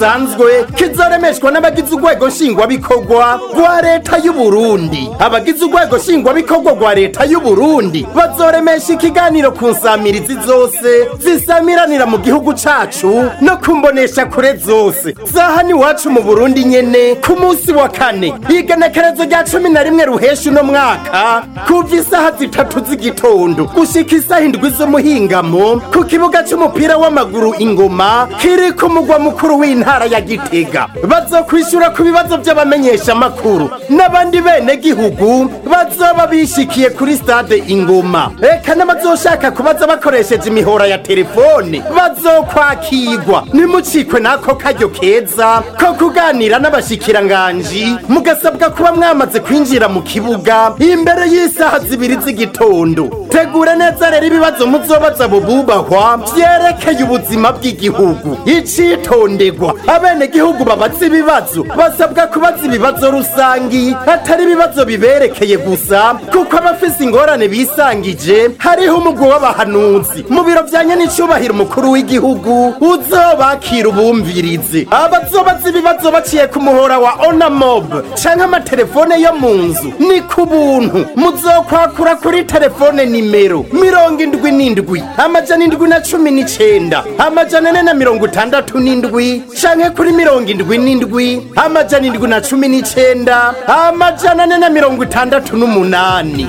kidasanzwe kizoremeshwa n'abagize urwego nshingwabikorwa rwa leta y'u Burundi. Abagize urwego nshingwabikorwa rwa leta y'u Burundi bazoremesha ikiganiro ku nsamirizi zose zisamiranira mu gihugu cacu no kumbonesha kure zose zahani iwacu mu Burundi nyene ku munsi wa kane igenekerezo rya 11 ruheshi uno mwaka kuva isaha 3 z'igitondo gushika isaha 7 z'umuhingamo ku kibuga c'umupira w'amaguru Ingoma kiri ku mugwa mukuru w'intara ya Gitega. Bazokwishura ku bibazo by'abamenyesha makuru n'abandi bene gihugu bazoba bishikiye kuri stade Ingoma. Eka n'abazoshaka kubaza bakoresheje imihora ya telefone bazokwakirwa. Nimucikwe nako karyo keza ko kuganira n'abashikiranganji mugasabwa kuba mwamaze kwinjira mu kibuga imbere y'isaha 2 z'igitondo. Tegura neza rero ibibazo muzobaza bubahwa vyerekeye ubuzima bw'igihugu. Icitondegwa abene gihugu babaza ibibazo basabwa kubaza ibibazo rusangi atari ibibazo biberekeye gusa, kuko abafise ingorane bisangije hariho umugwi w'abahanuzi mu biro vyanye n'icubahiro umukuru w'igihugu uzobakira ubumvirize. Abazobaza ibibazo baciye ku muhora wa Onamob canke amatelefone yo mu nzu ni ku buntu. Muzokwakura kuri telefone nimero 77 amajana 719 amajana 467 canke kuri 77 amajana 719 amajana 468.